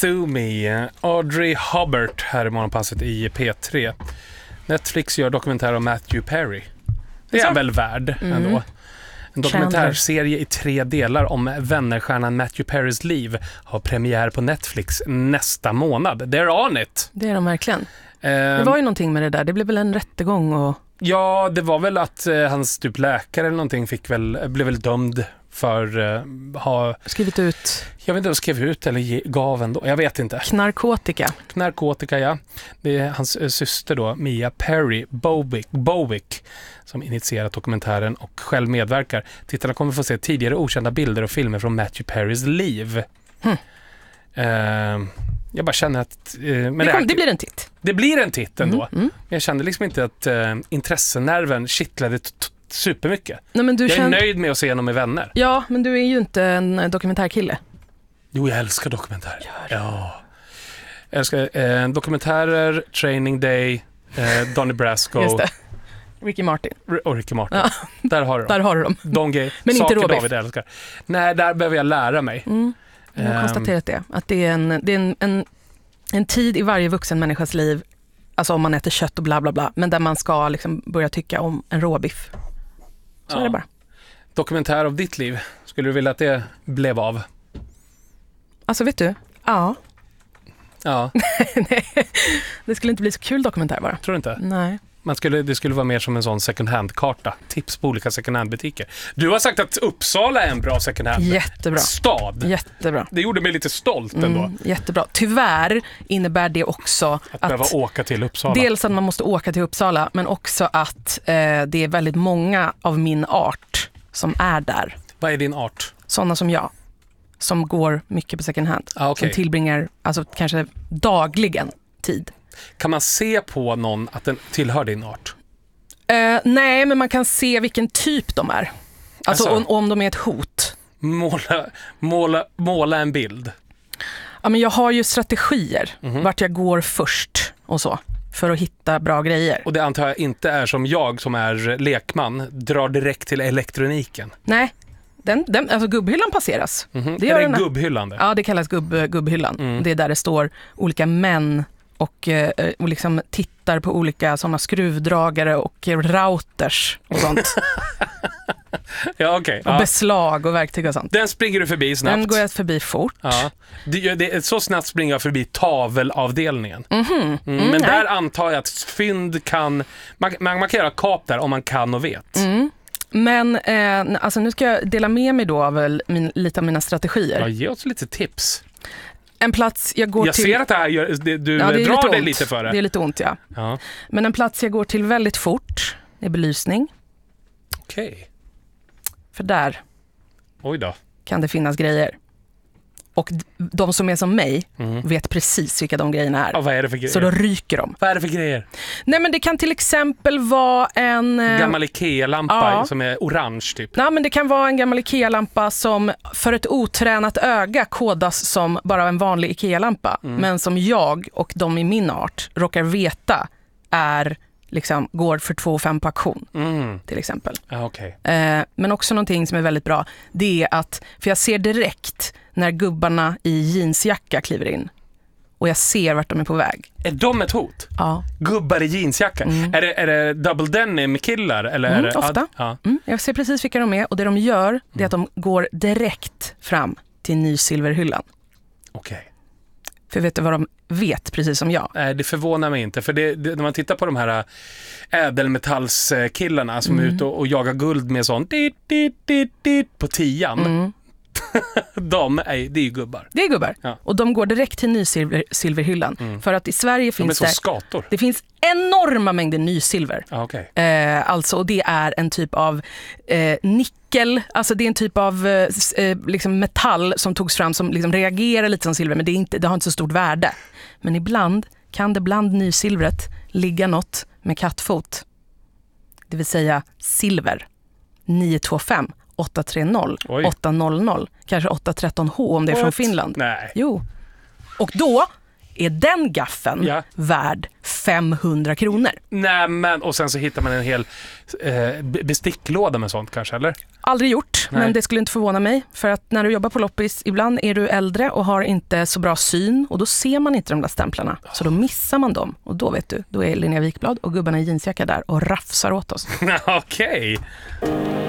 Sue Me. Audrey Hubbard här i Morgonpasset i P3. Netflix gör dokumentär om Matthew Perry. Det är väl värd ändå. En dokumentärserie i 3 delar om vännerstjärnan Matthew Perrys liv har premiär på Netflix nästa månad. They're on it. Det är de verkligen. Det var ju någonting med det där. Det blev väl en rättegång och... Ja, det var väl att hans typ läkare eller någonting blev väl dömd för ha... Skrivit ut... Jag vet inte om skrev ut eller gav ändå. Jag vet inte. Knarkotika, ja. Det är hans syster då, Mia Perry Bowick, som initierat dokumentären och själv medverkar. Tittarna kommer få se tidigare okända bilder och filmer från Matthew Perrys liv. Jag bara känner att... det blir en titt. Det blir en titt ändå. Jag kände liksom inte att intressenerven kittlade supermycket. Nej, men jag är nöjd med att se honom med vänner. Ja, men du är ju inte en dokumentärkille. Jo, jag älskar dokumentärer. Ja. Jag älskar dokumentärer, Training Day, Donnie Brasco. Just det. Ricky Martin. Ja. Där har du dem. Men inte Robin. David älskar. Nej, där behöver jag lära mig. Jag har konstaterat det. Att det är en tid i varje vuxen människas liv, alltså om man äter kött och bla bla bla, men där man ska liksom börja tycka om en råbiff. Så är det bara. Dokumentär av ditt liv. Skulle du vilja att det blev av? Alltså vet du? Ja. Nej, det skulle inte bli så kul dokumentär bara. Tror du inte? Nej. Det skulle vara mer som en sån second hand-karta. Tips på olika second hand-butiker. Du har sagt att Uppsala är en bra second hand. Jättebra. Stad. Jättebra. Det gjorde mig lite stolt ändå. Jättebra. Tyvärr innebär det också att behöva åka till Uppsala. Dels att man måste åka till Uppsala, men också att det är väldigt många av min art som är där. Vad är din art? Sådana som jag. Som går mycket på second hand. Okay. Som tillbringar alltså kanske dagligen tid. Kan man se på någon att den tillhör din art? Nej, men man kan se vilken typ de är. Alltså om de är ett hot. Måla en bild. Ja, men jag har ju strategier vart jag går först och så. För att hitta bra grejer. Och det antar jag inte är som jag som är lekman. Drar direkt till elektroniken. Nej. Alltså gubbhyllan passeras. Det är en gubbhyllan? Ja, det kallas gubbhyllan. Det är där det står olika män och liksom tittar på olika sådana skruvdragare och routers och sånt. Ja, okej. Och beslag och verktyg och sånt. Den springer du förbi snabbt? Den går jag förbi fort. Ja. Så snabbt springer jag förbi tavelavdelningen. Men där antar jag att fynd kan... Man kan göra kap där om man kan och vet. Men alltså nu ska jag dela med mig då av lite av mina strategier. Ja, ge oss lite tips. En plats jag går till... Jag ser att det här du drar dig lite för det. Det är lite ont, ja. Men en plats jag går till väldigt fort är belysning. Okej. För där Oj då. kan det finnas grejer. Och de som är som mig vet precis vilka de grejerna är. Ja, vad är det för grejer? Så då ryker de. Vad är det för grejer? Nej, men det kan till exempel vara en... gammal Ikea-lampa som är orange typ. Nej, men det kan vara en gammal Ikea-lampa som för ett otränat öga kodas som bara en vanlig Ikea-lampa. Men som jag och de i min art råkar veta är... liksom går för 2,5 på auktion till exempel. Okay. Men också någonting som är väldigt bra, det är att, för jag ser direkt när gubbarna i jeansjacka kliver in och jag ser vart de är på väg. Är de ett hot? Ja. Gubbar i jeansjacka? Är det double denim killar? Eller är det, ofta. Jag ser precis vilka de är och det de gör det är att de går direkt fram till nysilverhyllan. Okej. För vet du vad de vet, precis som jag? Nej, det förvånar mig inte. För när man tittar på de här ädelmetallskillarna som är ute och jagar guld med sånt på 10:an. Det är ju gubbar. Det är gubbar. Ja. Och de går direkt till nysilverhyllan. För att i Sverige finns det finns enorma mängder nysilver. Okay. Alltså, och det är en typ av nickel. Alltså det är en typ av liksom metall som togs fram som liksom reagerar lite som silver. Men det har inte så stort värde. Men ibland kan det bland nysilvret ligga något med kattfot. Det vill säga silver. 925. 830, 800, kanske 813H om det är från Finland. Nej. Jo. Och då är den gaffen värd 500 kronor. Nej, men och sen så hittar man en hel besticklåda med sånt kanske, eller? Aldrig gjort, men det skulle inte förvåna mig. För att när du jobbar på loppis, ibland är du äldre och har inte så bra syn. Och då ser man inte de där stämplarna. Så då missar man dem. Och då vet du, då är Linnea Wikblad och gubbarna i jeansjacka där och rafsar åt oss. Okej.